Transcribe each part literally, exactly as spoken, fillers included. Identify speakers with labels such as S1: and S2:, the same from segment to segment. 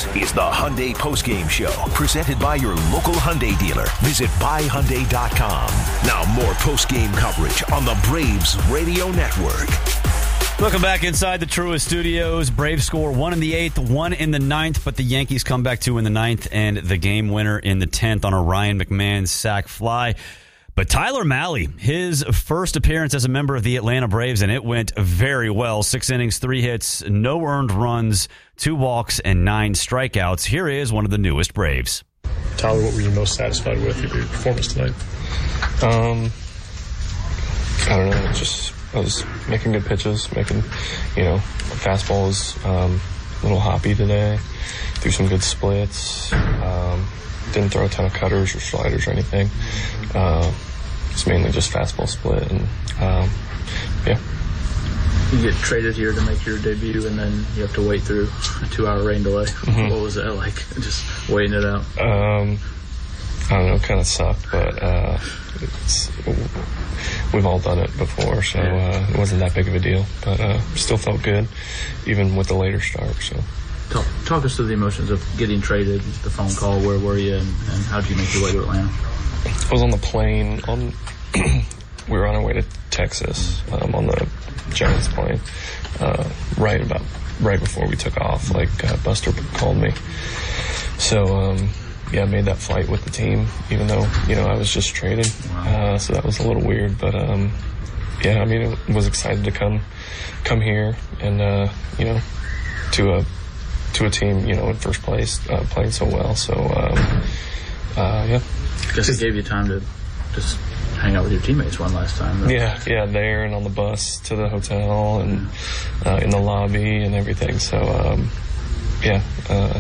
S1: is the Hyundai Postgame Show, presented by your local Hyundai dealer. Visit buy hyundai dot com. Now more postgame coverage on the Braves Radio Network.
S2: Welcome back inside the Truist Studios. Braves score one in the eighth, one in the ninth, but the Yankees come back two in the ninth, and the game winner in the tenth on a Ryan McMahon sac fly. But Tyler Mahle, his first appearance as a member of the Atlanta Braves, and it went very well. Six innings, three hits, no earned runs, two walks, and nine strikeouts. Here is one of the newest Braves.
S3: Tyler, what were you most satisfied with of your performance tonight?
S4: Um, I don't know, just... I was making good pitches, making, you know, fastball was um, a little hoppy today. Threw some good splits. Um, didn't throw a ton of cutters or sliders or anything. Uh, it's mainly just fastball split, and um, yeah.
S5: You get traded here to make your debut, and then you have to wait through a two-hour rain delay. Mm-hmm. What was that like, just waiting it out?
S4: Um, I don't know, kind of sucked, but uh, it's, we've all done it before, so uh, it wasn't that big of a deal. But uh, still felt good, even with the later start. So,
S5: talk, talk us through the emotions of getting traded, the phone call. Where were you, and, and how did you make your way to Atlanta?
S4: I was on the plane. On we were on our way to Texas um, on the Giants plane. Uh, right about right before we took off, like uh, Buster called me. So. Um, Yeah, I made that flight with the team, even though, you know, I was just traded. Uh, so that was a little weird. But, um, yeah, I mean, I was excited to come come here and, uh, you know, to a to a team, you know, in first place, uh, playing so well. So, um, uh, yeah.
S5: I guess it gave you time to just hang out with your teammates one last time. Though.
S4: Yeah, yeah, there and on the bus to the hotel and uh, in the lobby and everything. So, um, yeah, uh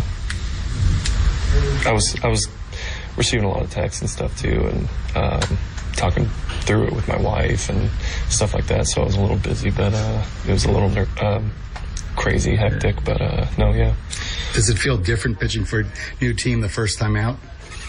S4: I was I was receiving a lot of texts and stuff too, and um, talking through it with my wife and stuff like that. So I was a little busy, but uh, it was a little um, crazy, hectic. But uh, no, yeah.
S6: Does it feel different pitching for a new team the first time out?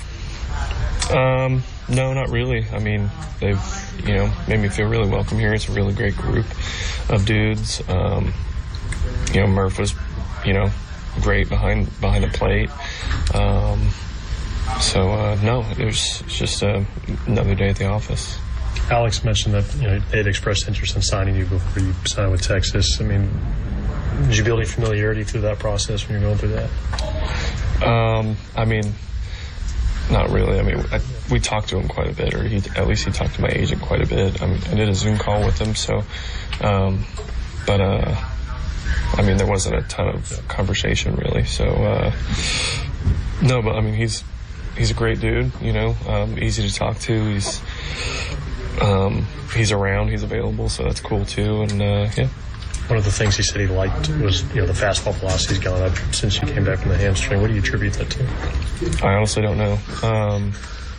S4: Um, no, not really. I mean, they've you know made me feel really welcome here. It's a really great group of dudes. Um, you know, Murph was, you know. great behind behind the plate. Um, so, uh, no, it was just uh, another day at the office.
S3: Alex mentioned that, you know, they had expressed interest in signing you before you signed with Texas. I mean, did you build any familiarity through that process when you're going through that?
S4: Um, I mean, not really. I mean, I, we talked to him quite a bit, or he, at least he talked to my agent quite a bit. I mean, I did a Zoom call with him, so, um, but, uh, I mean, there wasn't a ton of conversation, really. So, uh, no, but, I mean, he's he's a great dude, you know, um, easy to talk to. He's um, he's around, he's available, so that's cool, too. And, uh, yeah.
S3: One of the things he said he liked was, you know, the fastball velocity's gone up since you came back from the hamstring. What do you attribute that to?
S4: I honestly don't know. Um,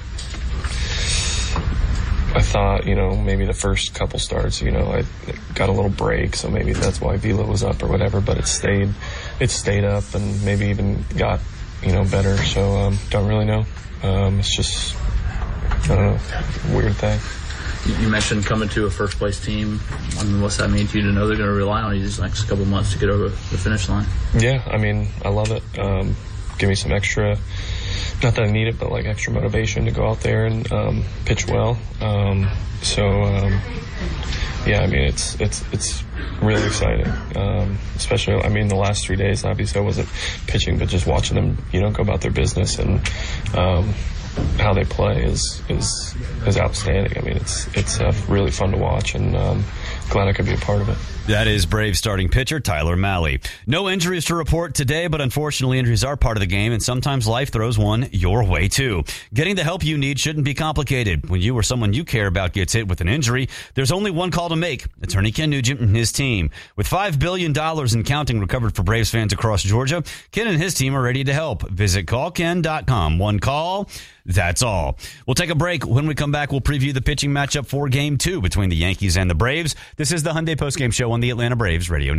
S4: I thought, you know, maybe the first couple starts, you know, I got a little break, so maybe that's why velo was up or whatever, but it stayed, it stayed up and maybe even got, you know, better. So, um, don't really know. Um, it's just, I don't know, weird thing.
S5: You mentioned coming to a first place team. I mean, what's that mean to you to know they're going to rely on you these next couple months to get over the finish line?
S4: Yeah, I mean, I love it. Um, give me some extra, not that I need it, but like extra motivation to go out there and um, pitch well. Um, so, um, yeah, I mean, it's it's it's really exciting. Um, especially, I mean, the last three days, obviously I wasn't pitching, but just watching them, you know, go about their business and um, how they play is is is outstanding. I mean, it's it's uh, really fun to watch, and um, glad I could be a part of it.
S2: That is Braves starting pitcher Tyler Mahle. No injuries to report today, but unfortunately injuries are part of the game, and sometimes life throws one your way too. Getting the help you need shouldn't be complicated. When you or someone you care about gets hit with an injury, there's only one call to make. Attorney Ken Nugent and his team. With five billion dollars in counting recovered for Braves fans across Georgia, Ken and his team are ready to help. Visit call ken dot com. One call, that's all. We'll take a break. When we come back, we'll preview the pitching matchup for Game two between the Yankees and the Braves. This is the Hyundai Postgame Show on the Atlanta Braves Radio Network.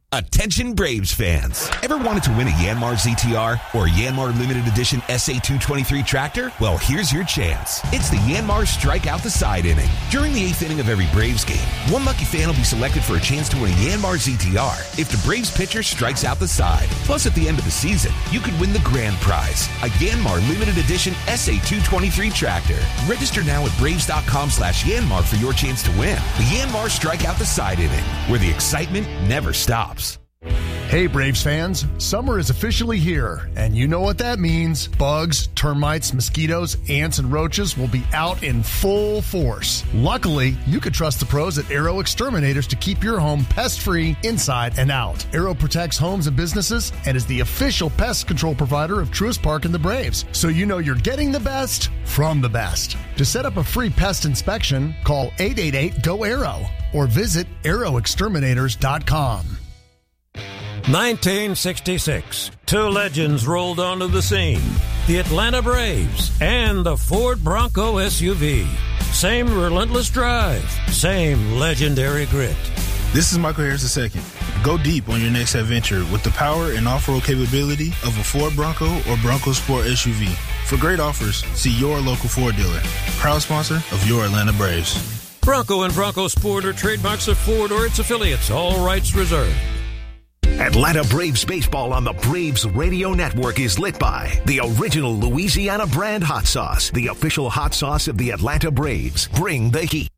S7: Attention Braves fans. Ever wanted to win a Yanmar Z T R or Yanmar Limited Edition S A two twenty-three tractor? Well, here's your chance. It's the Yanmar Strike Out the Side inning. During the eighth inning of every Braves game, one lucky fan will be selected for a chance to win a Yanmar Z T R if the Braves pitcher strikes out the side. Plus, at the end of the season, you could win the grand prize, a Yanmar Limited Edition S A two twenty-three tractor. Register now at Braves.com slash Yanmar for your chance to win the Yanmar Strike Out the Side inning, where the excitement never stops.
S8: Hey Braves fans, summer is officially here, and you know what that means. Bugs, termites, mosquitoes, ants, and roaches will be out in full force. Luckily, you can trust the pros at Arrow Exterminators to keep your home pest-free inside and out. Arrow protects homes and businesses and is the official pest control provider of Truist Park and the Braves, so you know you're getting the best from the best. To set up a free pest inspection, call eight eight eight, G O, ARROW or visit arrow exterminators dot com.
S9: nineteen sixty-six, two legends rolled onto the scene. The Atlanta Braves and the Ford Bronco S U V. Same relentless drive, same legendary grit.
S10: This is Michael Harris the second. Go deep on your next adventure with the power and off-road capability of a Ford Bronco or Bronco Sport S U V. For great offers, see your local Ford dealer. Proud sponsor of your Atlanta Braves.
S9: Bronco and Bronco Sport are trademarks of Ford or its affiliates. All rights reserved.
S1: Atlanta Braves baseball on the Braves Radio Network is lit by the original Louisiana brand hot sauce, the official hot sauce of the Atlanta Braves. Bring the heat.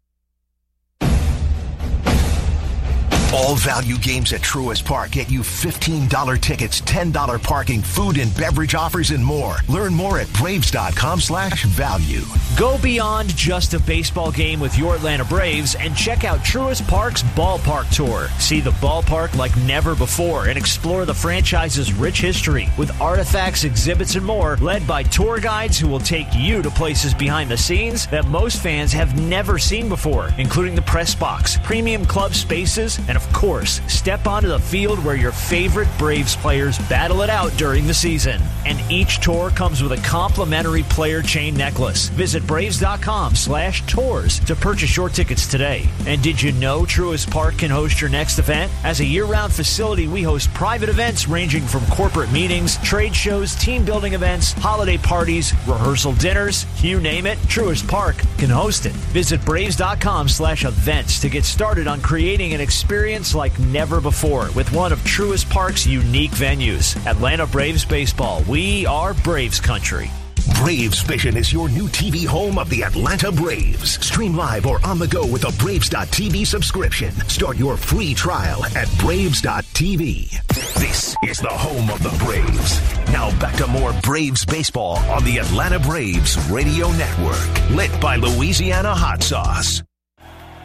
S1: All value games at Truist Park get you fifteen dollars tickets, ten dollars parking, food and beverage offers, and more. Learn more at Braves.com slash value.
S11: Go beyond just a baseball game with your Atlanta Braves and check out Truist Park's Ballpark Tour. See the ballpark like never before and explore the franchise's rich history with artifacts, exhibits, and more, led by tour guides who will take you to places behind the scenes that most fans have never seen before, including the press box, premium club spaces, and of course, step onto the field where your favorite Braves players battle it out during the season. And each tour comes with a complimentary player chain necklace. Visit Braves.com slash tours to purchase your tickets today. And did you know Truist Park can host your next event? As a year-round facility, we host private events ranging from corporate meetings, trade shows, team building events, holiday parties, rehearsal dinners, you name it, Truist Park can host it. Visit Braves.com slash events to get started on creating an experience like never before with one of Truist Park's unique venues. Atlanta Braves baseball. We are Braves country.
S1: Braves Vision is your new T V home of the Atlanta Braves. Stream live or on the go with a Braves dot T V subscription. Start your free trial at Braves dot T V. This is the home of the Braves. Now back to more Braves baseball on the Atlanta Braves Radio Network. Lit by Louisiana Hot Sauce.